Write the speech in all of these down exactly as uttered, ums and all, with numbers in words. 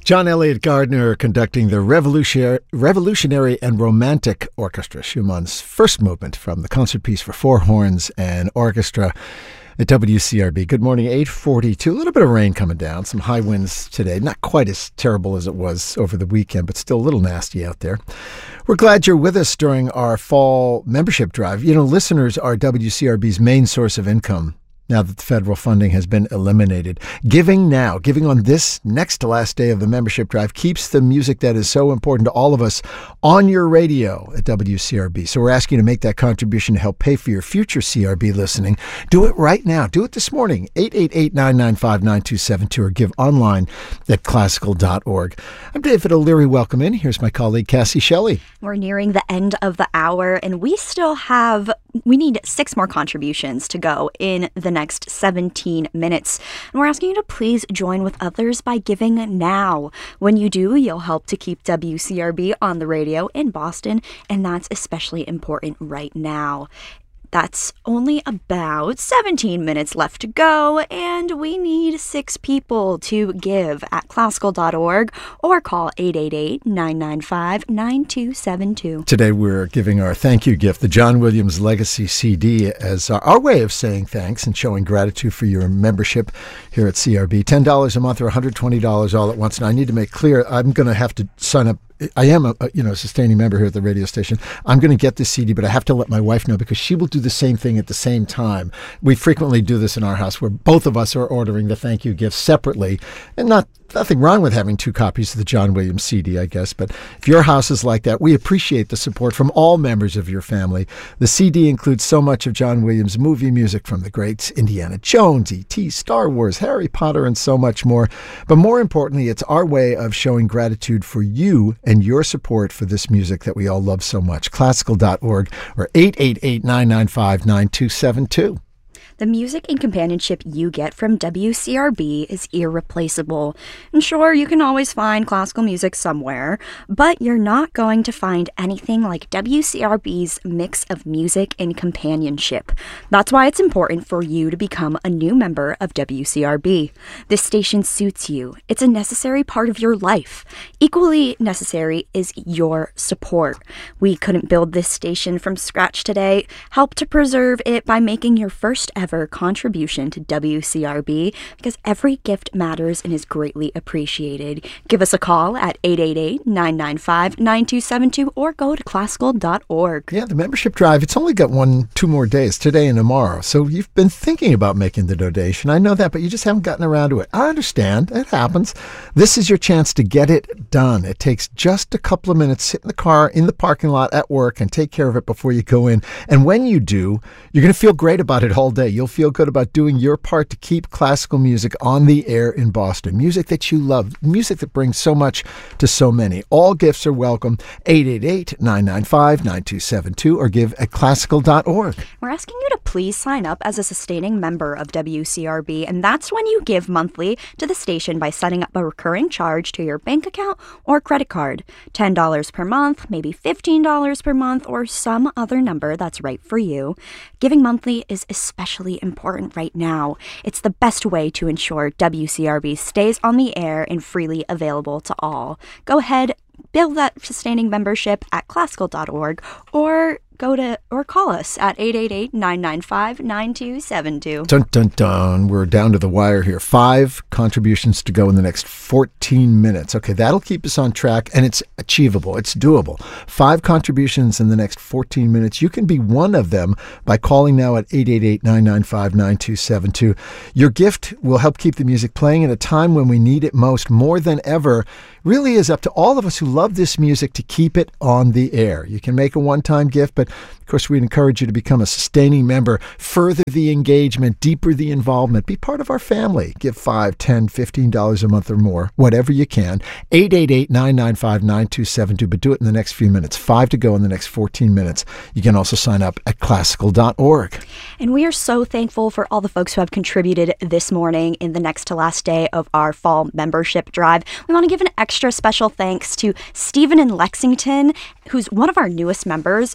John Elliott Gardner conducting the Revolutionary, Revolutionary and Romantic Orchestra, Schumann's first movement from the concert piece for four horns and orchestra at W C R B. Good morning, eight forty-two. A little bit of rain coming down, some high winds today. Not quite as terrible as it was over the weekend, but still a little nasty out there. We're glad you're with us during our fall membership drive. You know, listeners are W C R B's main source of income now that the federal funding has been eliminated. Giving now, giving on this next to last day of the membership drive, keeps the music that is so important to all of us on your radio at W C R B. So we're asking you to make that contribution to help pay for your future C R B listening. Do it right now. Do it this morning. eight eight eight, nine nine five, nine two seven two or give online at classical dot org. I'm David O'Leary. Welcome in. Here's my colleague, Cassie Shelley. We're nearing the end of the hour, and we still have, we need six more contributions to go in the next seventeen minutes. And we're asking you to please join with others by giving now. When you do, you'll help to keep W C R B on the radio in Boston, and that's especially important right now. That's only about seventeen minutes left to go, and we need six people to give at classical dot org or call eight eight eight, nine nine five, nine two seven two. Today we're giving our thank you gift, the John Williams Legacy C D, as our, our way of saying thanks and showing gratitude for your membership here at C R B. ten dollars a month or one hundred twenty dollars all at once. And I need to make clear, I'm going to have to sign up. I am a, a you know sustaining member here at the radio station. I'm going to get this C D, but I have to let my wife know because she will do the same thing at the same time. We frequently do this in our house where both of us are ordering the thank you gifts separately, and not nothing wrong with having two copies of the John Williams C D, I guess. But if your house is like that, we appreciate the support from all members of your family. The C D includes so much of John Williams' movie music from the greats Indiana Jones, E T, Star Wars, Harry Potter, and so much more. But more importantly, it's our way of showing gratitude for you and your support for this music that we all love so much. classical dot org or eight eight eight, nine nine five, nine two seven two. The music and companionship you get from W C R B is irreplaceable. And sure, you can always find classical music somewhere, but you're not going to find anything like W C R B's mix of music and companionship. That's why it's important for you to become a new member of W C R B. This station suits you. It's a necessary part of your life. Equally necessary is your support. We couldn't build this station from scratch today. Help to preserve it by making your first ever contribution to W C R B, because every gift matters and is greatly appreciated. Give us a call at eight eight eight, nine nine five, nine two seven two or go to classical dot org. Yeah, the membership drive, it's only got one, two more days, today and tomorrow. So you've been thinking about making the donation. I know that, but you just haven't gotten around to it. I understand. It happens. This is your chance to get it done. It takes just a couple of minutes. Sit in the car, in the parking lot, at work, and take care of it before you go in. And when you do, you're going to feel great about it all day. You'll feel good about doing your part to keep classical music on the air in Boston. Music that you love, music that brings so much to so many. All gifts are welcome. eight eight eight, nine nine five, nine two seven two or give at classical dot org. We're asking you to please sign up as a sustaining member of W C R B, and that's when you give monthly to the station by setting up a recurring charge to your bank account or credit card. ten dollars per month, maybe fifteen dollars per month, or some other number that's right for you. Giving monthly is especially important right now. It's the best way to ensure W C R B stays on the air and freely available to all. Go ahead, build that sustaining membership at classical dot org or go to or call us at eight eight eight, nine nine five, nine two seven two. Dun, dun, dun. We're down to the wire here. Five contributions to go in the next fourteen minutes. Okay, that'll keep us on track, and it's achievable. It's doable. Five contributions in the next fourteen minutes. You can be one of them by calling now at eight eight eight, nine nine five, nine two seven two. Your gift will help keep the music playing at a time when we need it most, more than ever. Really is up to all of us who love this music to keep it on the air. You can make a one-time gift, but of course, we'd encourage you to become a sustaining member, further the engagement, deeper the involvement, be part of our family. Give five, ten, fifteen dollars a month or more, whatever you can. eight eight eight, nine nine five, nine two seven two, but do it in the next few minutes. Five to go in the next fourteen minutes. You can also sign up at classical dot org. And we are so thankful for all the folks who have contributed this morning in the next to last day of our fall membership drive. We want to give an extra special thanks to Stephen in Lexington, who's one of our newest members, and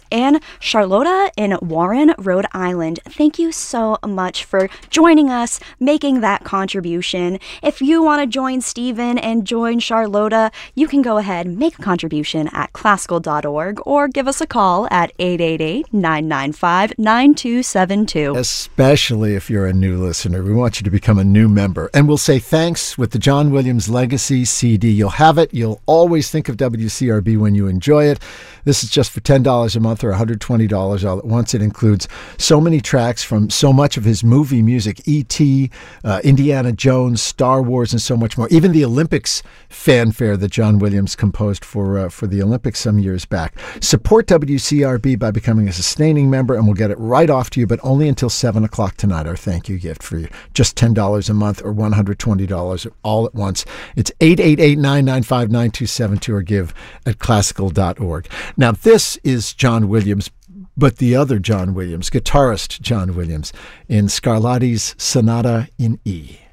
Charlotta in Warren, Rhode Island. Thank you so much for joining us, making that contribution. If you want to join Stephen and join Charlotta, you can go ahead and make a contribution at classical dot org or give us a call at eight eight eight, nine nine five, nine two seven two. Especially if you're a new listener. We want you to become a new member. And we'll say thanks with the John Williams Legacy C D. You'll have it. You'll always think of W C R B when you enjoy it. This is just for ten dollars a month or one hundred twenty dollars all at once. It includes so many tracks from so much of his movie music, E T, uh, Indiana Jones, Star Wars, and so much more. Even the Olympics fanfare that John Williams composed for uh, for the Olympics some years back. Support W C R B by becoming a sustaining member, and we'll get it right off to you, but only until seven o'clock tonight. Our thank you gift for you. Just ten dollars a month or one hundred twenty dollars all at once. It's eight eight eight, nine nine five, nine two seven two or give at classical dot org. Now, this is John Williams, but the other John Williams, guitarist John Williams, in Scarlatti's Sonata in E.